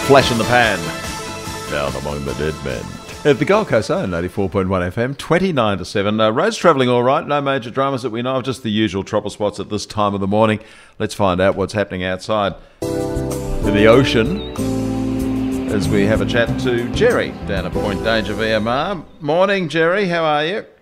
Flash in the pan. Down among the dead men. At the Gold Coast Zone, 94.1 FM, 29 to 7. Roads travelling all right, no major dramas that we know of, just the usual trouble spots at this time of the morning. Let's find out what's happening outside in the ocean as we have a chat to Jerry down at Point Danger VMR. Morning, Jerry, how are you?